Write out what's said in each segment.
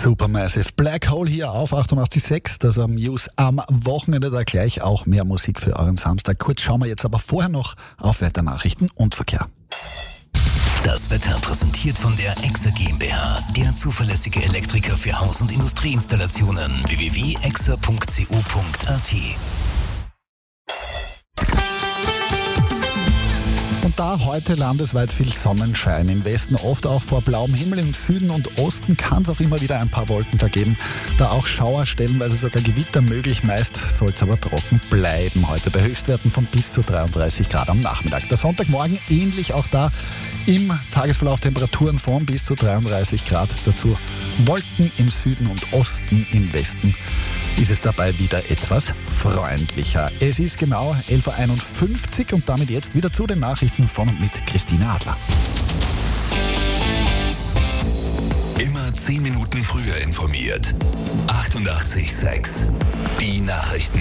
Supermassive Black Hole hier auf 88.6, das am News am Wochenende, da gleich auch mehr Musik für euren Samstag. Kurz schauen wir jetzt aber vorher noch auf Wetternachrichten und Verkehr. Das Wetter präsentiert von der EXA GmbH, der zuverlässige Elektriker für Haus- und Industrieinstallationen. www.exa.co.at. Und da heute landesweit viel Sonnenschein. Im Westen oft auch vor blauem Himmel, im Süden und Osten kann es auch immer wieder ein paar Wolken da geben. Da auch Schauer, stellenweise sogar Gewitter möglich. Meist soll es aber trocken bleiben heute bei Höchstwerten von bis zu 33 Grad am Nachmittag. Der Sonntagmorgen ähnlich, auch da im Tagesverlauf Temperaturen von bis zu 33 Grad. Dazu Wolken im Süden und Osten, im Westen ist es dabei wieder etwas freundlicher. Es ist genau 11.51 Uhr und damit jetzt wieder zu den Nachrichten von und mit Christine Adler. Immer 10 Minuten früher informiert. 88.6. Die Nachrichten.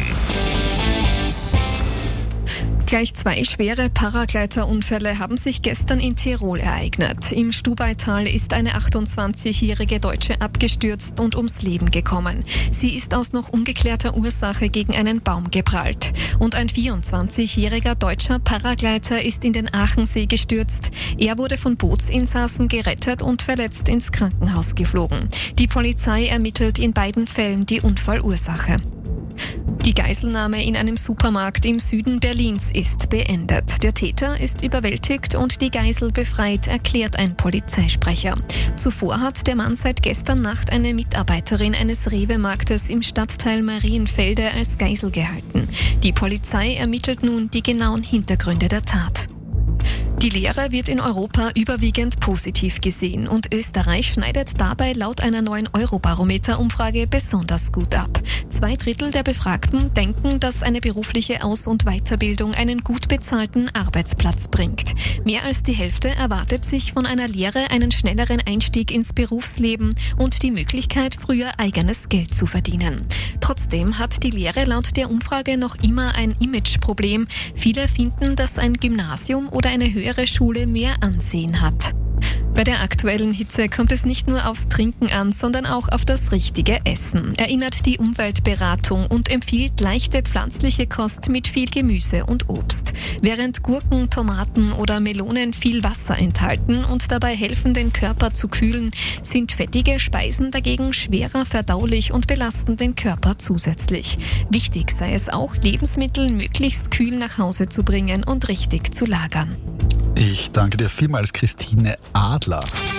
Gleich 2 schwere Paragleiterunfälle haben sich gestern in Tirol ereignet. Im Stubaital ist eine 28-jährige Deutsche abgestürzt und ums Leben gekommen. Sie ist aus noch ungeklärter Ursache gegen einen Baum geprallt. Und ein 24-jähriger deutscher Paragleiter ist in den Aachensee gestürzt. Er wurde von Bootsinsassen gerettet und verletzt ins Krankenhaus geflogen. Die Polizei ermittelt in beiden Fällen die Unfallursache. Die Geiselnahme in einem Supermarkt im Süden Berlins ist beendet. Der Täter ist überwältigt und die Geisel befreit, erklärt ein Polizeisprecher. Zuvor hat der Mann seit gestern Nacht eine Mitarbeiterin eines Rewe-Marktes im Stadtteil Marienfelde als Geisel gehalten. Die Polizei ermittelt nun die genauen Hintergründe der Tat. Die Lehre wird in Europa überwiegend positiv gesehen und Österreich schneidet dabei laut einer neuen Eurobarometer-Umfrage besonders gut ab. 2/3 der Befragten denken, dass eine berufliche Aus- und Weiterbildung einen gut bezahlten Arbeitsplatz bringt. Mehr als die Hälfte erwartet sich von einer Lehre einen schnelleren Einstieg ins Berufsleben und die Möglichkeit, früher eigenes Geld zu verdienen. Trotzdem hat die Lehre laut der Umfrage noch immer ein Imageproblem. Viele finden, dass ein Gymnasium oder eine höhere Schule mehr Ansehen hat. Bei der aktuellen Hitze kommt es nicht nur aufs Trinken an, sondern auch auf das richtige Essen, erinnert die Umweltberatung und empfiehlt leichte pflanzliche Kost mit viel Gemüse und Obst. Während Gurken, Tomaten oder Melonen viel Wasser enthalten und dabei helfen, den Körper zu kühlen, sind fettige Speisen dagegen schwerer verdaulich und belasten den Körper zusätzlich. Wichtig sei es auch, Lebensmittel möglichst kühl nach Hause zu bringen und richtig zu lagern. Ich danke dir vielmals, Christine Adler.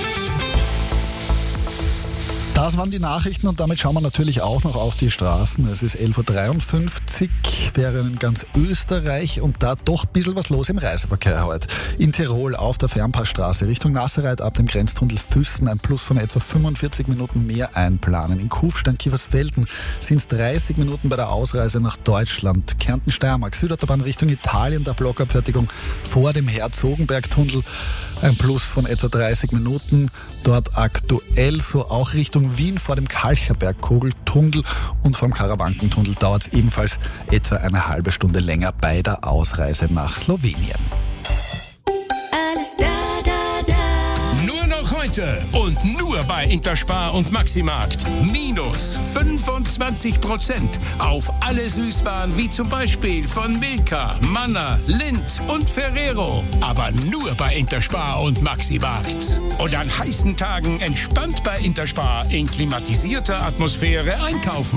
Das waren die Nachrichten und damit schauen wir natürlich auch noch auf die Straßen. Es ist 11.53 Uhr, wäre in ganz Österreich und da doch ein bisschen was los im Reiseverkehr heute. In Tirol auf der Fernpassstraße Richtung Nasserreit ab dem Grenztunnel Füssen ein Plus von etwa 45 Minuten mehr einplanen. In Kufstein-Kiefersfelden sind es 30 Minuten bei der Ausreise nach Deutschland. Kärnten-Steiermark, Südautobahn Richtung Italien, der Blockabfertigung vor dem Herzogenbergtunnel. Ein Plus von etwa 30 Minuten. Dort aktuell so auch Richtung Wien vor dem Kalcherberg-Kogeltunnel und vom Karawankentunnel dauert es ebenfalls etwa eine halbe Stunde länger bei der Ausreise nach Slowenien. Alles da, da, da. Nur noch heute und nur bei Interspar und Maximarkt. Minus 25% auf alle Süßwaren wie zum Beispiel von Milka, Manna, Lindt und Ferrero. Aber nur bei Interspar und Maximarkt. Und an heißen Tagen entspannt bei Interspar in klimatisierter Atmosphäre einkaufen.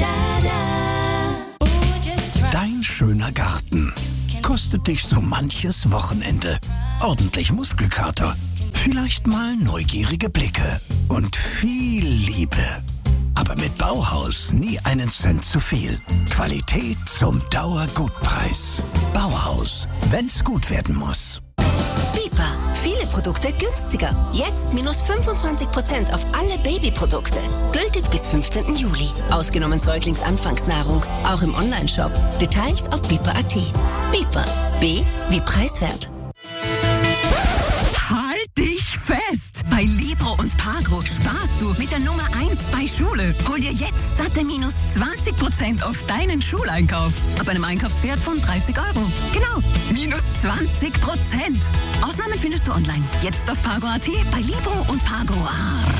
Dein schöner Garten kostet dich so manches Wochenende. Ordentlich Muskelkater, vielleicht mal neugierige Blicke und viel Liebe. Aber mit Bauhaus nie einen Cent zu viel. Qualität zum Dauergutpreis. Bauhaus, wenn's gut werden muss. Bipa. Viele Produkte günstiger. Jetzt minus 25% auf alle Babyprodukte. Gültig bis 15. Juli. Ausgenommen Säuglingsanfangsnahrung. Auch im Onlineshop. Details auf bipa.at. Bipa. B wie preiswert. Halt dich fest! Bei Libro und Pagro sparst du mit der Nummer 1 bei Schule. Hol dir jetzt satte minus 20% auf deinen Schuleinkauf. Ab einem Einkaufswert von 30 €. Genau, minus 20%. Ausnahmen findest du online. Jetzt auf Pagro.at, bei Libro und Pagro.